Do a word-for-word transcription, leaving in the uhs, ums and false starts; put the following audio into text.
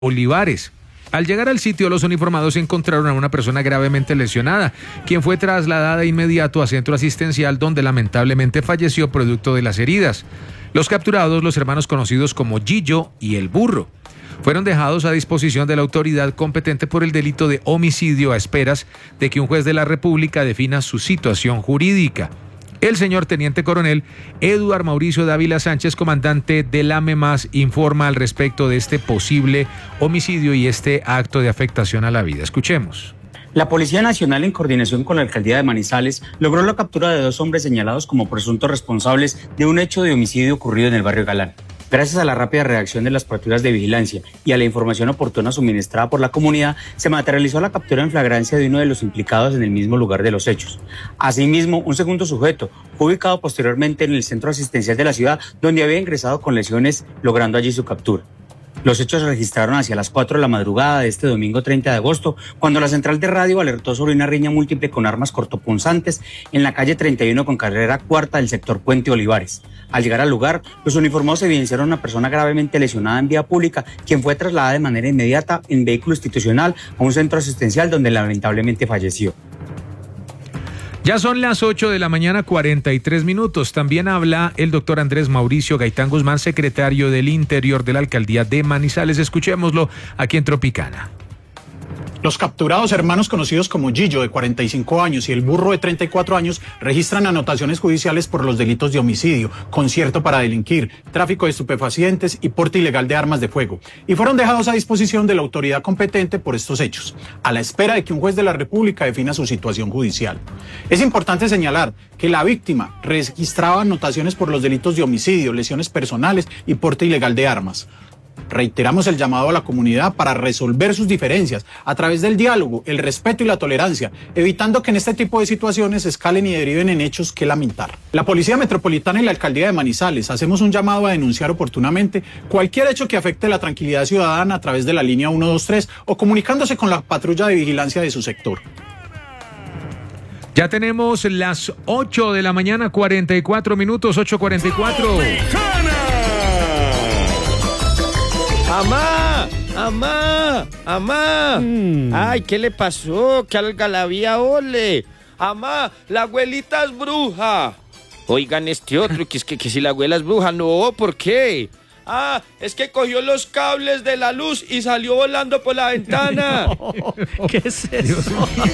Olivares. Al llegar al sitio, los uniformados encontraron a una persona gravemente lesionada, quien fue trasladada de inmediato a centro asistencial, donde lamentablemente falleció producto de las heridas. Los capturados, los hermanos conocidos como Gillo y El Burro, fueron dejados a disposición de la autoridad competente por el delito de homicidio a esperas de que un juez de la República defina su situación jurídica. El señor teniente coronel Eduard Mauricio Dávila Sánchez, comandante del AMEMAS, informa al respecto de este posible homicidio y este acto de afectación a la vida. Escuchemos. La Policía Nacional, en coordinación con la Alcaldía de Manizales, logró la captura de dos hombres señalados como presuntos responsables de un hecho de homicidio ocurrido en el barrio Galán. Gracias a la rápida reacción de las patrullas de vigilancia y a la información oportuna suministrada por la comunidad, se materializó la captura en flagrancia de uno de los implicados en el mismo lugar de los hechos. Asimismo, un segundo sujeto fue ubicado posteriormente en el centro asistencial de la ciudad, donde había ingresado con lesiones, logrando allí su captura. Los hechos se registraron hacia las cuatro de la madrugada de este domingo treinta de agosto, cuando la central de radio alertó sobre una riña múltiple con armas cortopunzantes en la calle treinta y uno con carrera cuarta del sector Puente Olivares. Al llegar al lugar, los uniformados evidenciaron a una persona gravemente lesionada en vía pública, quien fue trasladada de manera inmediata en vehículo institucional a un centro asistencial donde lamentablemente falleció. Ya son las ocho de la mañana, cuarenta y tres minutos. También habla el doctor Andrés Mauricio Gaitán Guzmán, secretario del Interior de la Alcaldía de Manizales. Escuchémoslo aquí en Tropicana. Los capturados hermanos conocidos como Gillo, de cuarenta y cinco años, y El Burro, de treinta y cuatro años, registran anotaciones judiciales por los delitos de homicidio, concierto para delinquir, tráfico de estupefacientes y porte ilegal de armas de fuego, y fueron dejados a disposición de la autoridad competente por estos hechos, a la espera de que un juez de la República defina su situación judicial. Es importante señalar que la víctima registraba anotaciones por los delitos de homicidio, lesiones personales y porte ilegal de armas. Reiteramos el llamado a la comunidad para resolver sus diferencias a través del diálogo, el respeto y la tolerancia, evitando que en este tipo de situaciones escalen y deriven en hechos que lamentar. La Policía Metropolitana y la Alcaldía de Manizales hacemos un llamado a denunciar oportunamente cualquier hecho que afecte la tranquilidad ciudadana a través de la línea ciento veintitrés o comunicándose con la patrulla de vigilancia de su sector. Ya tenemos las ocho de la mañana, cuarenta y cuatro minutos, ocho cuarenta y cuatro. ¡Amá! ¡Amá! ¡Amá! Mm. Ay, ¿qué le pasó? ¿Qué algarabía ole? ¡Amá! ¡La abuelita es bruja! Oigan este otro, que es que, que si la abuela es bruja, no, ¿por qué? Ah, es que cogió los cables de la luz y salió volando por la ventana. No, ¿qué es eso?